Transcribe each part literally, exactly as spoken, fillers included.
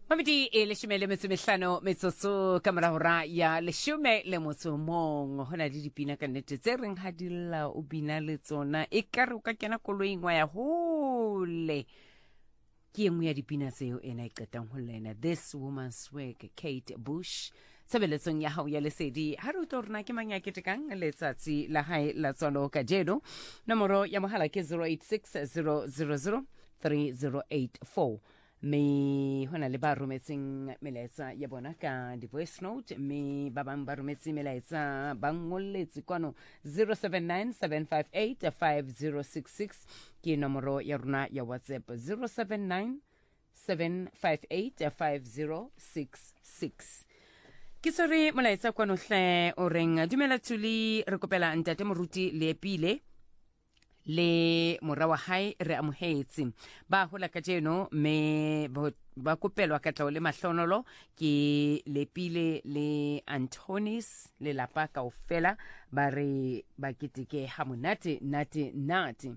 Mamedi e leshome le metso mehlano metsotso ka mora hora ya leshome le motso mong hona le dipina ka nnete tse reng ha dilla o bina le tsona e ka re o ka kena koloing wa ya hole ke engwe ya dipina tseo ena e qetang ho lena This Woman's Work Kate Bush tsebeletsong ya hao ya lesedi ha re utlwa rona ke mang ya ketekang letsatsi la hae la tswalo ka jeno nomoro ya mohala ke zero eight six zero zero zero three zero eight four me hona le ba rometseng melaetsa ya bona ka di voice note me ba bang ba rometse melaetsa ba ngolletse kwano zero seven nine seven five eight five zero six six ke nomoro ya rona ya WhatsApp zero seven nine seven five eight five zero six six. Ke sore molaetsa kwano hle o reng dumela tuli re kopela ntate moruti le epile le morawa hai re amohetse ba hola ka jeno me ba kopelwa ka tlo le mahlonolo ke lepile le Antonis le lapa ka ofela ba re ba kitike hamonate nate nate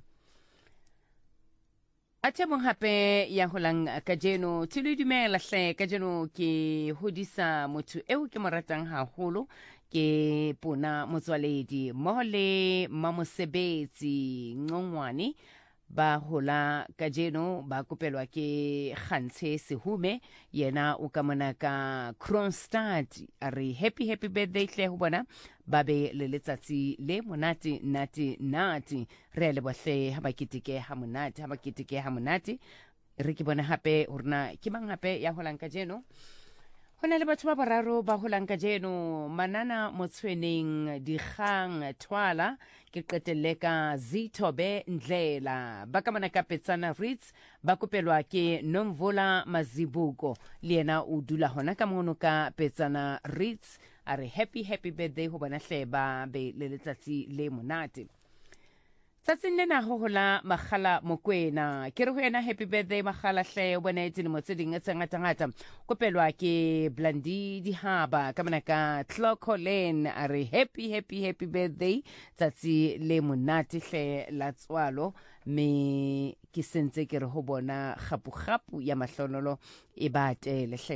Ate mong hape ya holang ka jeno tuli dumela hle ka jeno ke hodisa motho eo ke moratang haholo ke pona motswaledi mohole mamosebetsi ngongwane ba hola ka jeno ba kopelwa ke Khantshe Sehume yena o ka mona ka Kronstadt are happy happy birthday hle ho bona ba be le letsatsi le monate nate nate re le bohle ha ba kitike ha monate ha ba kitike ha monate re ke bona hape rona ke mang hape ya holang ka jeno hona le batho ba bararo ba holang ka jeno Manana Motshweneng Dikgang Twala ke qetelle ka Zithobe Ndlela ba ka mona ka Petsana Ritz ba kopelwa ke Nomvola Mazibuko le yena o dula hona ka mono ka Petsana Ritz are happy happy birthday ho bona hle ba be le letsatsi le monate Tsatsing lena ho hola Makgala Mokwena ke re ho yena happy birthday Makgala hle o bona etse mo tse ding tse ngata ngata kopelwa ke Blandi Dihaba ka mona ka Clocolen are happy happy happy birthday tsatsi le monate hle la tswalo me ke sentse ke re ho bona khapu khapu ya mahlonolo e batele hle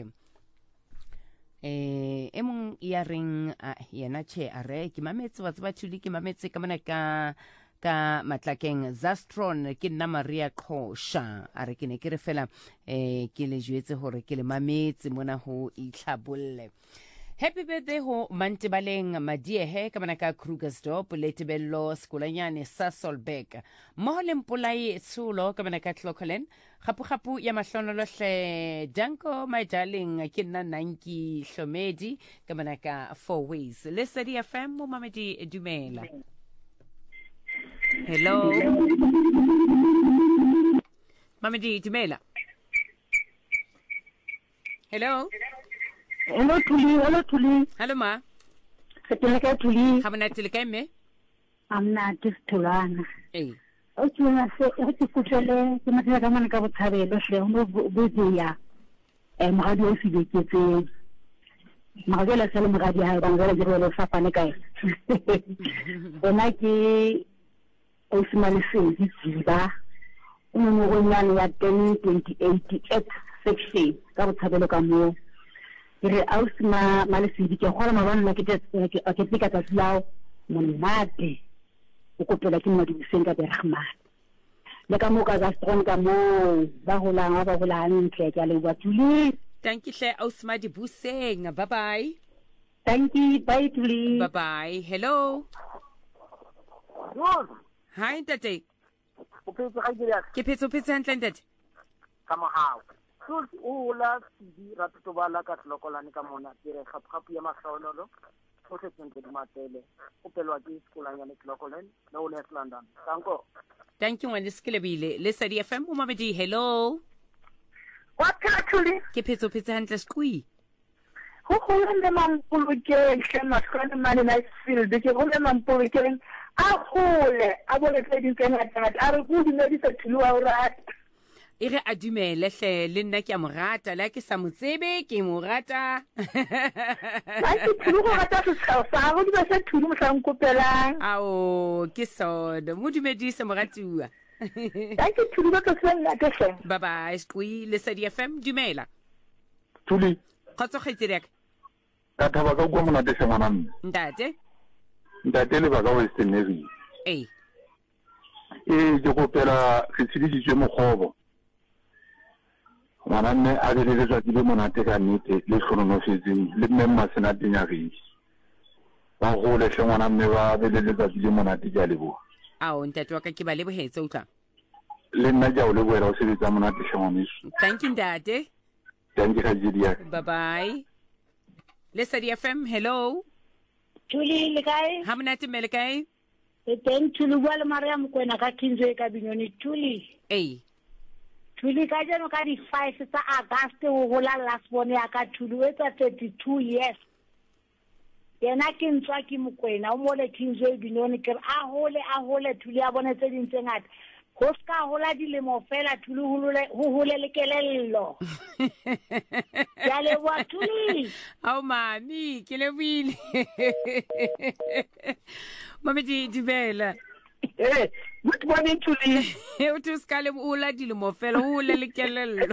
eh emong ya ring yena che are ke mametse batse ba thuli ke mametse ka mona ka ka matlakeng Zastron ke nna Maria Khosha are ke ne ke re fela eh ke le jwetse hore ke le mametse mona ho itlhabolle Happy birthday ho Mantebaleng Madiehe ka mana ka Krugersdorp le Tebello Skolanyane sa Solbeck mohole mpolai tsulo ka mana ka Clocolen khapu khapu ya mahlonolo hle Danko my darling ke nna Nanki Hlomedi ka mana ka Four Ways Lesedi F M mo Mamedi Dumela Hello. Mamedi Dumela. Hello. Hello Tuli, hello Tuli. Hello ma. Seteleka Tuli. Hamana telekeme? Amna tistulana. Eh. O tsena se o tsikutele ke matla ka mana ka botshabelo hle ho bodia. Eh magadi o se diketse. Magadi la sele magadi ha ba ngala jero le fapane kae. Bona ke o simane se ditsiba. O mo go nyane ya ten twenty-eight at section ka botshabelo ka mo. Re ausma malesedi ke gora mabana ke ke ke tlika tsa lao monate o kopela ke madi senga bergman le ka mo ka ga strong ka mo ba hola ba hola ntle ke le batuli Thank you hle ausma di buseng bye bye Thank you bye Tuli bye bye hello Good Hi ntate o phetse ga dira ke phetso phetse hantle ntate ka mohao Good o la di ratto bala ka Clocolan ka mona dire khapkhapu ya mahlonolo o tletseng ke matele o pelwa ke Skolanyane Clocolan no West London Danko Thank you ngwane skelebile Lesedi F M o Mamedi hello What actually ke phetso phetse hantle squi Ho ho le mampolokeng hlema skone mane nice field ke ho le mampolokeng a hole a bole tse di tsena tsena a re go di ne di sa tluwa o rata Ire a dumele hle le nna ke a morata la ke sa motsebe ke morata Ba ke tlu go rata se sa sa go di ba se tlu mo sa nkopelang Ao ke sodo mo dumedise moratiwa Ba ke tlu go ka se nna ke se Bye bye squi Lesedi F M dumela Tuli. Kgotso kgaitsedi ka. Ka thaba ka kwa monate se ngwana mme. Ntate. Ntate le ba ka Western Navy. Eh. Eh ke kopela re tshedisitswe moghobo. Ngwana mme a be le letsatsi le monate ka nnete le hlonolofetseng le mme mmasena tenyagedi. Ba gole hle ngwana mme ba be le letsatsi le monate ke a leboha. Ao ntate wa ka ke ba lebohetse o tla. Le nna ke a o lebohela o sebetsa monate hle ngwaneso. Thank you ntate. Thank you kgaitsedi ya. Bye bye. Lesedi F M, hello. Tuli le kae? Ha monate mme le kae? E teng Tuli bua le Mariam Kwena ka Kinzo ka Binyoni Tuli. Eh. Tuli ka jeno ka di five tsa August o hola last one ya ka Tuli wetsa thirty-two years. Yena ke ntswa ke Mokwena o mo le Kinzo Binyoni ke a hole a hole Tuli a bone tse dintse ngata. Ho ska hola dilemo fela Tuli ho hole le kelello. Ya le wa Tuli. Au mami, ke le buile. Mami di di bela. Eh, good morning Tuli. O tu ska le ula dilemo fela o hole le kelello.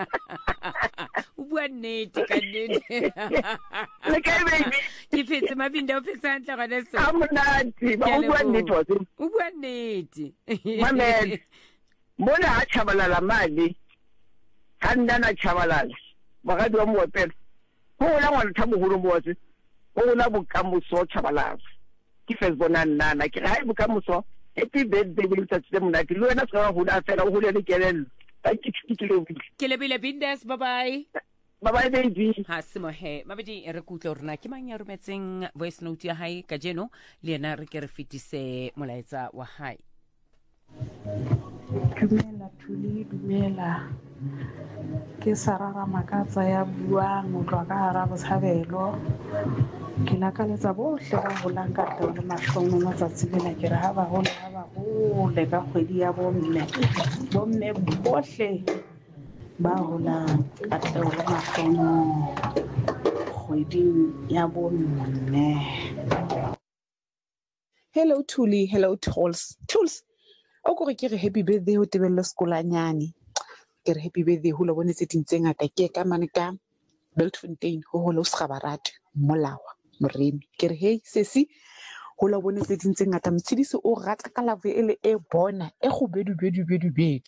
O bua nnete ka nnete. Le kae baby? Ke phetse mabinda o phetsa ntla gona se. A monate, ba o bua nnete wa tsena. O bua nnete. Mamela. Mona ha chabalala mali. Ha nna na chabalala. Magadi wa moopelo. Ho la ngwana tha moholo motse. Ho la bokamoso chabalala. Ke Facebook nana ke ha bokamoso. Happy birthday le tsatsi le monate. Le wena ska ho la fela ho le le kelello. Ba ke tshikile bile. Ke le bile bindas bye bye. Bye bye baby. Ha se mo he mabedi re kutlo rena ke mang ya rometseng voice note ya hae ka jeno le yena re ke re fitise molaetsa wa hae. Dumela Tuli dumela ke Sarara Makatsa ya buang o tlwa ka hara botshabelo ke la ka letsa bohle ba holang ka tlo le mahlong mo matsatsi lena ke re ha ba hole ha ba hole ka kgwedi ya bomme bomme bohle ba holang ka tlo le mahlong kgweding ya bomme. Hello Tuli, hello Tools. Tools. O go ke re happy birthday ho tebello sekolanyane. Ke re happy birthday ho lo bone tse dintse ngata ke ka mane ka Beltfontein ho ho lo Sgabarate Molawa Moremi. Ke re hey sesi ho lo bone tse dintse ngata mtshidisi o rata ka love ele e bona e go bedu bedu bedu bedu.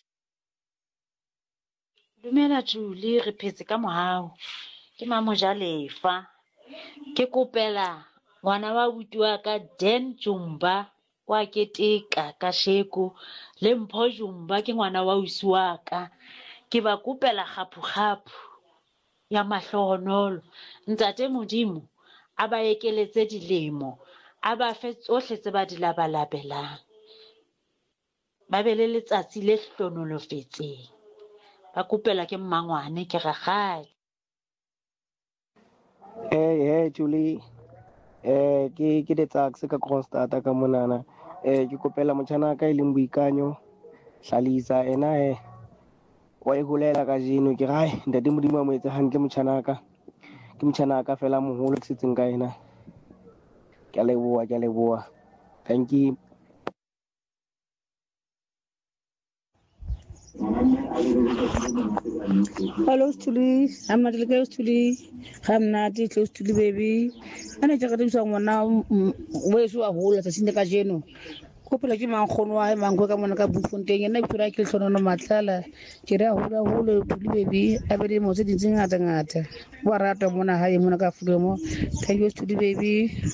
Dumela Tuli re phetse ka mohao. Ke mamo Jalefa. Ke kopela ngwana wa butua ka Den Jumba wa keteka ka sheko le Mpho Jumba ke ngwana wa usiwaka ke ba kopela gapu gapu ya mahlohonolo ntate modimo a ba ekeletse dilemo a ba fe tsohle tse ba di labalabelang ba be le letsatsi le hlonolofetseng ba kopela ke mmangwane ke ragae. Eh eh Julie eh ke ke letsa se ka Kronstad ka monana eh ke kopela motjhana ka ileng boikanyo Hlalisa ena eh wa e hulela ka jeno ke gae ntate modimo a mo etse hantle motjhana ka ke motjhana ka fela moholo ke setseng ka ena ke a leboha ke a leboha thank you. Hello Tuli, I'm not close to Tuli. I'm not close to the baby. And I just got someone now. Where's your hole at the Sindicajeno? Couple of him on Honwa, Mangoka Monaca Bufontaine, and I put a kill on a matala. Kira Hula Hula to the baby. Every most in Zingatangata. Warata Mona High Monaca Flumo. Thank you to the baby.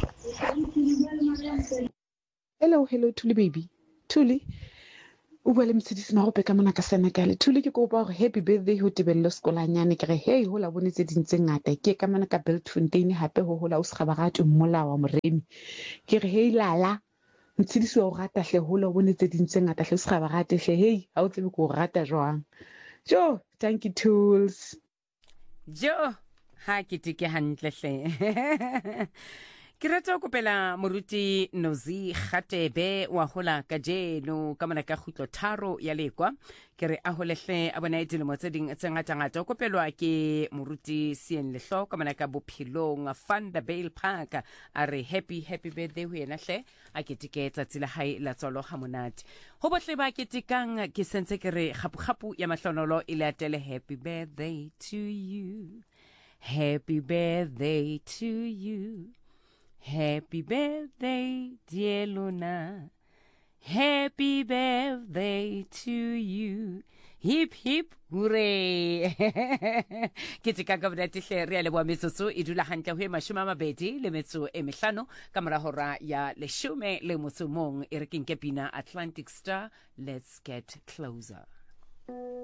Hello, hello Tuli baby. Tuli. O bua le mtshedisi na go peka mona ka Senegal. Thule ke kopa gore happy birthday ho tebello sekolanyane ke re hey ho la bone tse dintse ngata ke ka mana ka Beltfontein hape ho hola o Sgabarate Molawa Moremi. Ke re hey lala mtshedisi wa o rata hle ho la bone tse dintse ngata hle Sgabarate hle hey ha o tsebe ko rata jwang. Jo, thank you Tools. Jo, ha ke tike hantle hle. ke rata go kopela moruti Nozi Kgatebe wa hola ka jeno ka mona ka khutlo tharo ya lekwa ke re a holehle a bona dilemo tse ding tse ngata ngata go kopelwa ke moruti Sien Lehlo ka mona ka bophilong Van der Bale Park a re happy happy birthday ho yena hle a ke tiketsa tsela hai la tsolo ha monate ho bohle ba ke tikang ke sentse ke re khapu khapu ya mahlonolo ile atele happy birthday to you, happy birthday to you, happy birthday dear Luna, happy birthday to you, hip hip hooray. Ke tika ka bona tle re le bua metsotso e dula hantle ho mashome a mabedi le metso e mehlano ka mora hora ya leshome le motso mong e re ke nke pina Atlantic Star, let's get closer.